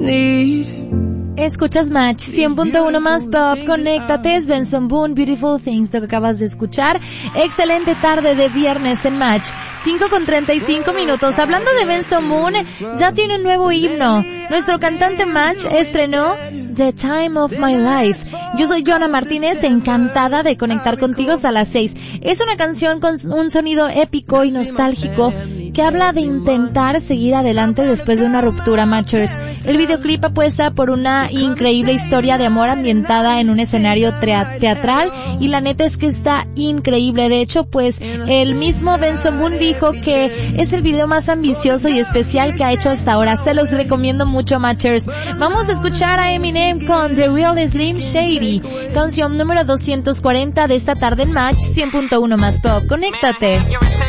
Escuchas Match 100.1 más Pop, conéctate, es Benson Boone, Beautiful Things, lo que acabas de escuchar. Excelente tarde de viernes en Match, 5:35. Hablando de Benson Boone, ya tiene un nuevo himno. Nuestro cantante Match estrenó The Time of My Life. Yo soy Joana Martínez, encantada de conectar contigo hasta las 6. Es una canción con un sonido épico y nostálgico que habla de intentar seguir adelante después de una ruptura, Matchers. El videoclip apuesta por una increíble historia de amor ambientada en un escenario teatral y la neta es que está increíble. De hecho, pues el mismo Benson Boone dijo que es el video más ambicioso y especial que ha hecho hasta ahora. Se los recomiendo mucho, Matchers. Vamos a escuchar a Eminem con The Real Slim Shady, canción número 240 de esta tarde en Match 100.1 más Pop. Conéctate.